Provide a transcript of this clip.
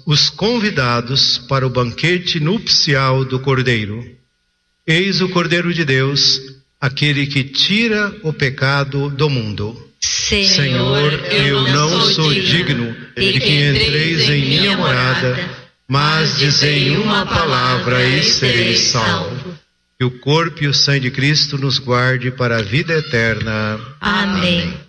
os convidados para o banquete nupcial do Cordeiro. Eis o Cordeiro de Deus, aquele que tira o pecado do mundo. Senhor, eu não sou digno de que entreis em minha morada, mas dizei uma palavra e serei salvo. Que o corpo e o sangue de Cristo nos guarde para a vida eterna. Amém.